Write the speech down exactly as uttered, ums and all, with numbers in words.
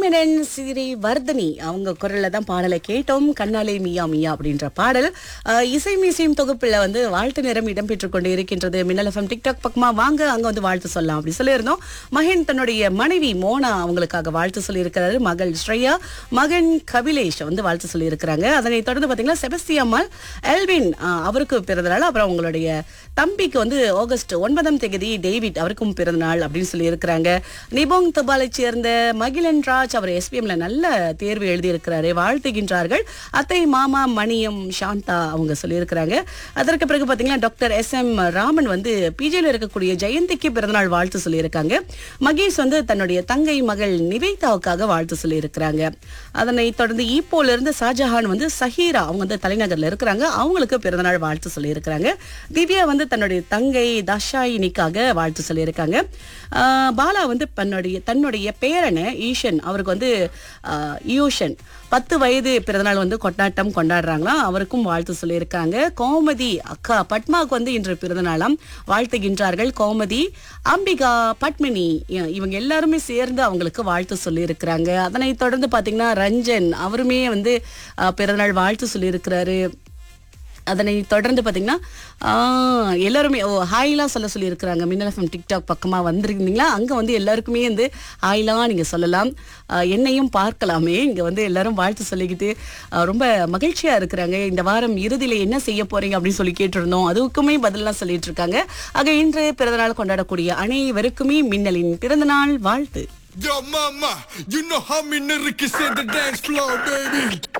உன்னிமேனன் சிறி வர்தனி அவங்க குரல்ல தான் பாடலை கேட்டோம். கண்ணாலே மியா மியா அப்படின்ற பாடல் அஹ், இசை மீசியும் தொகுப்புல வந்து வாழ்த்து நேரம் இடம்பெற்றுக் கொண்டு இருக்கின்றது. மின்னல் எஃப்எம் டிக்டாக் பக்கமா வாங்க, அங்க வந்து வாழ்த்து சொல்லலாம் அப்படி சொல்லியிருந்தோம். மகன் தன்னுடைய மனைவி மோனா அவங்களுக்காக வாழ்த்து சொல்லியிருக்கிறாரு. மகள் ஸ்ரேயா, மகன் கபிலேஷ் வந்து வாழ்த்து சொல்லியிருக்கிறாங்க. அதனை தொடர்ந்து பாத்தீங்கன்னா செபஸ்தியம்மாள் எல்வின் அஹ், அவருக்கு பிறந்தநாள். அப்புறம் உங்களுடைய தம்பிக்கு வந்து ஆகஸ்ட் ஒன்பதாம் தேதி டேவிட் அவருக்கும் பிறந்தநாள் அப்படின்னு சொல்லி இருக்கிறாங்க. நிபோங் தபாலை சேர்ந்த மகிழன் ராஜ் அவர் எஸ்பிஎம்ல நல்ல தேர்வு எழுதியிருக்கிறாரு, வாழ்த்துகின்றார்கள். அத்தை மாமா மணியம் சாந்தா அவங்க சொல்லியிருக்கிறாங்க. அதற்கு பிறகு பாத்தீங்கன்னா டாக்டர் எஸ் எம் ராமன் வந்து பிஜேல இருக்கக்கூடிய ஜெயந்திக்கு பிறந்தநாள் வாழ்த்து சொல்லியிருக்காங்க. மகேஷ் வந்து தன்னுடைய தங்கை மகள் நிவேதாவுக்காக வாழ்த்து சொல்லியிருக்கிறாங்க. அதனை தொடர்ந்து ஈப்போல இருந்து ஷாஜஹான் வந்து சஹீரா அவங்க வந்து தலைநகர்ல இருக்கிறாங்க, அவங்களுக்கு பிறந்தநாள் வாழ்த்து சொல்லியிருக்கிறாங்க. திவ்யா வந்து தன்னுடைய தங்கை தஷாயினிக்காக வாழ்த்து சொல்லியிருக்காங்க. ஆஹ் பாலா வந்து தன்னுடைய தன்னுடைய பேரனை ஈஷன் அவருக்கு வந்து ஆஹ் ஈஷன் பத்து வயது பிறந்தநாள் வந்து கொண்டாட்டம் கொண்டாடுறாங்களாம், அவருக்கும் வாழ்த்து சொல்லியிருக்காங்க. கோமதி அக்கா பட்மாவுக்கு வந்து இன்று பிறந்தநாளாம், வாழ்த்துகின்றார்கள். கோமதி, அம்பிகா, பட்மினி இவங்க எல்லாருமே சேர்ந்து அவங்களுக்கு வாழ்த்து சொல்லியிருக்கிறாங்க. அதனை தொடர்ந்து பாத்தீங்கன்னா ரஞ்சன் அவருமே வந்து ஆஹ் பிறந்தநாள் வாழ்த்து சொல்லியிருக்கிறாரு. அதனை தொடர்ந்து பாத்தீங்கன்னா ஆஹ் எல்லாருமே ஓ ஹாய்லாம் சொல்ல சொல்லி இருக்கிறாங்க. மின்னல் எஃப்எம் டிக்டாக் பக்கமா வந்திருந்தீங்களா, அங்க வந்து எல்லாருக்குமே வந்து ஹாய்லாம் நீங்க சொல்லலாம், ஆஹ் என்னையும் பார்க்கலாமே. இங்க வந்து எல்லாரும் வாழ்த்து சொல்லிக்கிட்டு ஆஹ் ரொம்ப மகிழ்ச்சியா இருக்கிறாங்க. இந்த வாரம் இறுதியில என்ன செய்ய போறீங்க அப்படின்னு சொல்லி கேட்டிருந்தோம், அதுக்குமே பதிலாம் சொல்லிட்டு இருக்காங்க. ஆக இன்று பிறந்தநாள் கொண்டாடக்கூடிய அனைவருக்குமே மின்னலின் பிறந்தநாள் வாழ்த்து. Yo, mama, you know how me niggas in the dance floor, baby.